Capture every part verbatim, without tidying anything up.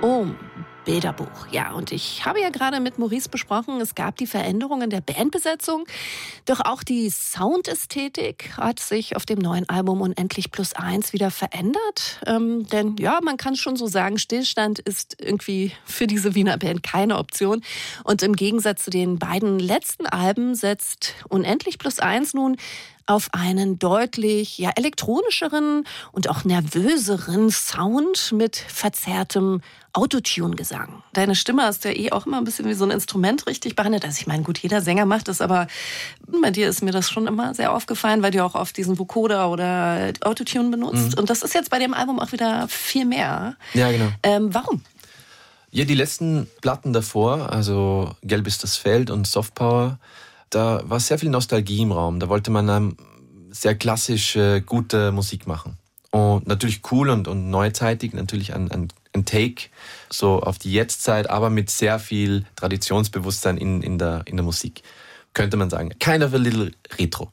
Album Bilderbuch. Ja, und ich habe ja gerade mit Maurice besprochen, es gab die Veränderungen der Bandbesetzung, doch auch die Soundästhetik hat sich auf dem neuen Album Unendlich plus eins wieder verändert. Ähm, denn ja, man kann schon so sagen, Stillstand ist irgendwie für diese Wiener Band keine Option. Und im Gegensatz zu den beiden letzten Alben setzt Unendlich plus eins nun auf einen deutlich ja, elektronischeren und auch nervöseren Sound mit verzerrtem Autotune-Gesang. Deine Stimme hast du ja eh auch immer ein bisschen wie so ein Instrument richtig behandelt. Also ich meine, gut, jeder Sänger macht das, aber bei dir ist mir das schon immer sehr aufgefallen, weil du auch oft diesen Vocoder oder Autotune benutzt. Mhm. Und das ist jetzt bei dem Album auch wieder viel mehr. Ja, genau. Ähm, warum? Ja, die letzten Platten davor, also Gelb ist das Feld und Soft Power, da war sehr viel Nostalgie im Raum. Da wollte man ähm, sehr klassische, gute Musik machen. Und natürlich cool und, und neuzeitig, natürlich ein, ein, ein Take so auf die Jetztzeit, aber mit sehr viel Traditionsbewusstsein in, in, der, in der Musik, könnte man sagen. Kind of a little retro.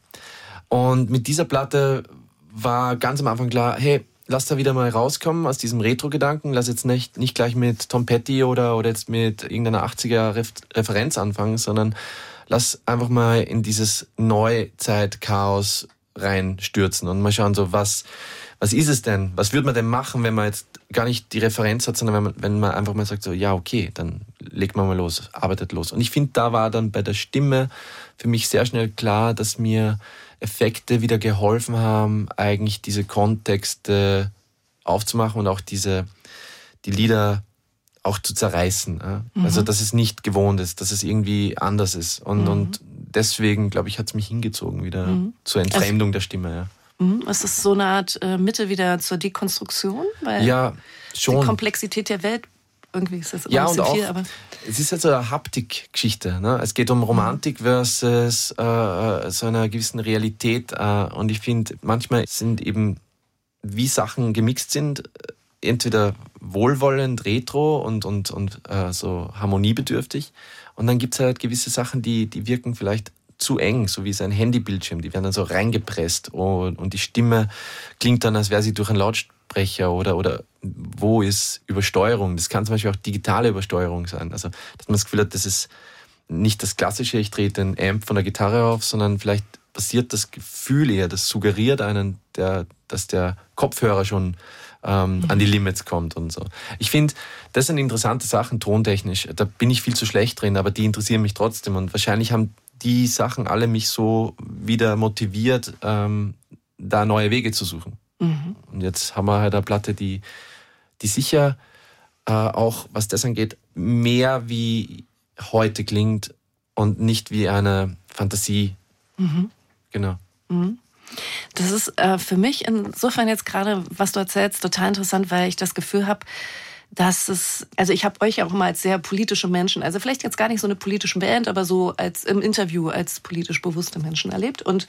Und mit dieser Platte war ganz am Anfang klar, hey, lass da wieder mal rauskommen aus diesem Retro-Gedanken. Lass jetzt nicht, nicht gleich mit Tom Petty oder, oder jetzt mit irgendeiner achtziger-Referenz anfangen, sondern lass einfach mal in dieses Neuzeit-Chaos reinstürzen und mal schauen, so was, was ist es denn? Was würde man denn machen, wenn man jetzt gar nicht die Referenz hat, sondern wenn man, wenn man einfach mal sagt, so ja, okay, dann legt man mal los, arbeitet los. Und ich finde, da war dann bei der Stimme für mich sehr schnell klar, dass mir Effekte wieder geholfen haben, eigentlich diese Kontexte aufzumachen und auch diese, die Lieder auch zu zerreißen. Ja? Mhm. Also, dass es nicht gewohnt ist, dass es irgendwie anders ist. Und, mhm. und deswegen, glaube ich, hat es mich hingezogen wieder mhm. zur Entfremdung also, der Stimme. Ja. Mhm. Ist das so eine Art äh, Mitte wieder zur Dekonstruktion? Weil ja, schon. Die Komplexität der Welt, irgendwie ist das immer ja, ein bisschen und auch, viel. Aber es ist halt so eine Haptik-Geschichte. Ne? Es geht um Romantik versus äh, so einer gewissen Realität. Äh, und ich finde, manchmal sind eben, wie Sachen gemixt sind, entweder wohlwollend, retro und, und, und äh, so harmoniebedürftig. Und dann gibt es halt gewisse Sachen, die, die wirken vielleicht zu eng, so wie so ein Handybildschirm. Die werden dann so reingepresst und, und die Stimme klingt dann, als wäre sie durch einen Lautsprecher oder, oder wo ist Übersteuerung. Das kann zum Beispiel auch digitale Übersteuerung sein. Also, dass man das Gefühl hat, das ist nicht das Klassische, ich drehe den Amp von der Gitarre auf, sondern vielleicht passiert das Gefühl eher, das suggeriert einen, der, dass der Kopfhörer schon ähm, mhm. an die Limits kommt und so. Ich finde, das sind interessante Sachen, tontechnisch. Da bin ich viel zu schlecht drin, aber die interessieren mich trotzdem. Und wahrscheinlich haben die Sachen alle mich so wieder motiviert, ähm, da neue Wege zu suchen. Mhm. Und jetzt haben wir halt eine Platte, die, die sicher äh, auch, was das angeht, mehr wie heute klingt und nicht wie eine Fantasie. Mhm. Genau. Mhm. Das ist äh, für mich insofern jetzt gerade, was du erzählst, total interessant, weil ich das Gefühl habe, dass es, also ich habe euch auch immer als sehr politische Menschen, also vielleicht jetzt gar nicht so eine politische Band, aber so als im Interview als politisch bewusste Menschen erlebt. Und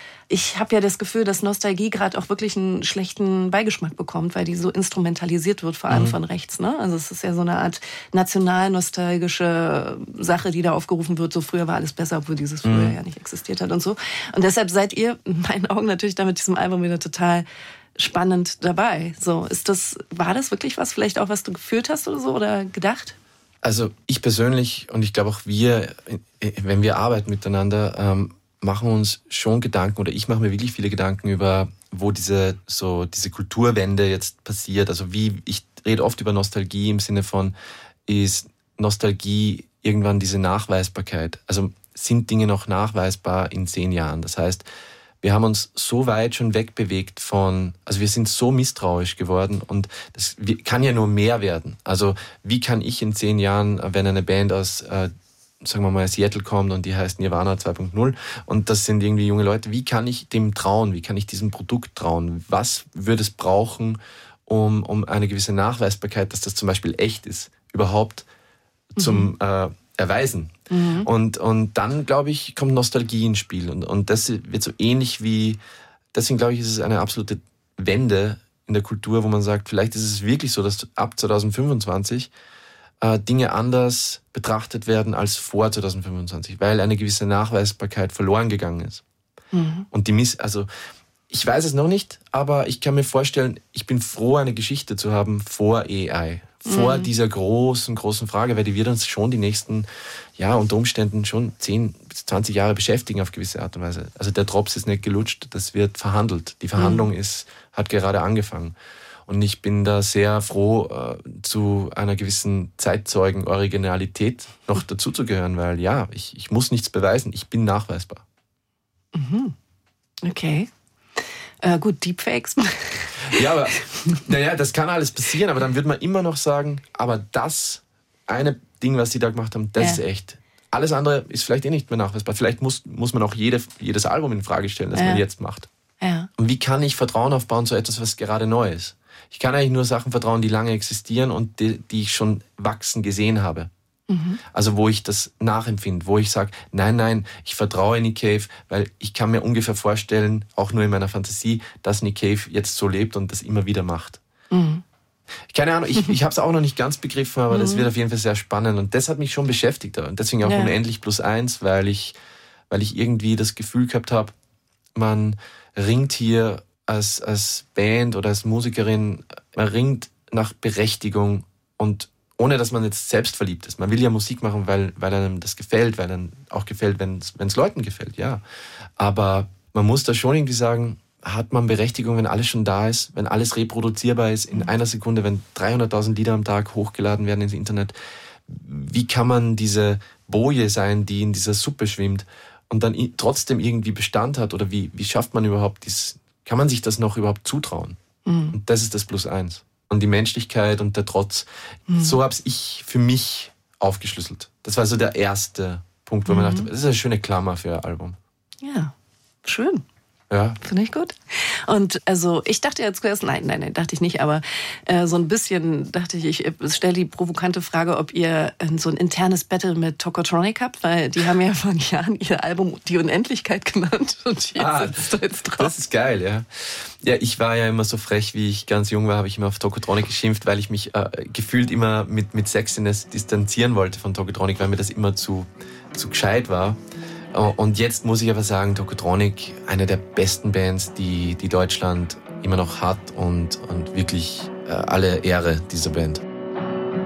ich habe ja das Gefühl, dass Nostalgie gerade auch wirklich einen schlechten Beigeschmack bekommt, weil die so instrumentalisiert wird, vor allem mhm. von rechts. Ne? Also es ist ja so eine Art national-nostalgische Sache, die da aufgerufen wird. So früher war alles besser, obwohl dieses früher mhm. ja nicht existiert hat und so. Und deshalb seid ihr in meinen Augen natürlich da mit diesem Album wieder total spannend dabei. So, ist das, war das wirklich was, vielleicht auch was du gefühlt hast oder so oder gedacht? Also ich persönlich und ich glaube auch wir, wenn wir arbeiten miteinander, ähm, machen uns schon Gedanken, oder ich mache mir wirklich viele Gedanken über, wo diese so diese Kulturwende jetzt passiert. Also wie, ich rede oft über Nostalgie im Sinne von, ist Nostalgie irgendwann diese Nachweisbarkeit? Also sind Dinge noch nachweisbar in zehn Jahren? Das heißt, wir haben uns so weit schon wegbewegt von, also wir sind so misstrauisch geworden und das kann ja nur mehr werden. Also wie kann ich in zehn Jahren, wenn eine Band aus äh, sagen wir mal, Seattle kommt und die heißt Nirvana zwei Punkt null und das sind irgendwie junge Leute. Wie kann ich dem trauen? Wie kann ich diesem Produkt trauen? Was würde es brauchen, um, um eine gewisse Nachweisbarkeit, dass das zum Beispiel echt ist, überhaupt mhm. zum äh, Erweisen? Mhm. Und, und dann, glaube ich, kommt Nostalgie ins Spiel. Und, und das wird so ähnlich wie, deswegen glaube ich, ist es eine absolute Wende in der Kultur, wo man sagt, vielleicht ist es wirklich so, dass ab zwanzig fünfundzwanzig äh, Dinge anders betrachtet werden als vor zwanzig fünfundzwanzig, weil eine gewisse Nachweisbarkeit verloren gegangen ist. Mhm. Und die Miss, also ich weiß es noch nicht, aber ich kann mir vorstellen, ich bin froh, eine Geschichte zu haben vor A I, vor Mhm. dieser großen, großen Frage, weil die wird uns schon die nächsten, ja, unter Umständen schon zehn bis zwanzig Jahre beschäftigen auf gewisse Art und Weise. Also der Drops ist nicht gelutscht, das wird verhandelt. Die Verhandlung Mhm. ist, hat gerade angefangen. Und ich bin da sehr froh, äh, zu einer gewissen Zeitzeugen-Originalität noch dazuzugehören, weil ja, ich, ich muss nichts beweisen, ich bin nachweisbar. Mhm. Okay. Äh, gut, Deepfakes. Ja, aber naja, das kann alles passieren, aber dann wird man immer noch sagen, aber das eine Ding, was sie da gemacht haben, das Ja. ist echt. Alles andere ist vielleicht eh nicht mehr nachweisbar. Vielleicht muss, muss man auch jede, jedes Album in Frage stellen, das Ja. man jetzt macht. Ja. Und wie kann ich Vertrauen aufbauen zu etwas, was gerade neu ist? Ich kann eigentlich nur Sachen vertrauen, die lange existieren und die, die ich schon wachsen gesehen habe. Mhm. Also wo ich das nachempfinde, wo ich sage, nein, nein, ich vertraue Nick Cave, weil ich kann mir ungefähr vorstellen, auch nur in meiner Fantasie, dass Nick Cave jetzt so lebt und das immer wieder macht. Mhm. Keine Ahnung, ich, ich habe es auch noch nicht ganz begriffen, aber Mhm. das wird auf jeden Fall sehr spannend und das hat mich schon beschäftigt. Und deswegen auch Ja. unendlich plus eins, weil ich, weil ich irgendwie das Gefühl gehabt habe, man ringt hier als, als Band oder als Musikerin, man ringt nach Berechtigung und ohne, dass man jetzt selbst verliebt ist. Man will ja Musik machen, weil, weil einem das gefällt, weil einem auch gefällt, wenn es Leuten gefällt, ja. Aber man muss da schon irgendwie sagen, hat man Berechtigung, wenn alles schon da ist, wenn alles reproduzierbar ist in einer Sekunde, wenn dreihunderttausend Lieder am Tag hochgeladen werden ins Internet. Wie kann man diese Boje sein, die in dieser Suppe schwimmt und dann i- trotzdem irgendwie Bestand hat? Oder wie, wie schafft man überhaupt dies? Kann man sich das noch überhaupt zutrauen? Mhm. Und das ist das Plus eins. Und die Menschlichkeit und der Trotz. So habe ich für mich aufgeschlüsselt. Das war so der erste Punkt, wo man dachte, das ist eine schöne Klammer für ein Album. Ja, schön. Ja. Finde ich gut. Und also ich dachte jetzt zuerst, nein, nein, nein, dachte ich nicht, aber äh, so ein bisschen dachte ich, ich stelle die provokante Frage, ob ihr äh, so ein internes Battle mit Tokotronic habt, weil die haben ja vor Jahren ihr Album Die Unendlichkeit genannt und jetzt Ah, sitzt du jetzt drauf. Das ist geil, ja. Ja, ich war ja immer so frech, wie ich ganz jung war, habe ich immer auf Tokotronic geschimpft, weil ich mich äh, gefühlt immer mit, mit Sexiness distanzieren wollte von Tokotronic, weil mir das immer zu, zu gescheit war. Und jetzt muss ich aber sagen, Tokotronic, eine der besten Bands, die, die Deutschland immer noch hat und, und wirklich äh, alle Ehre dieser Band.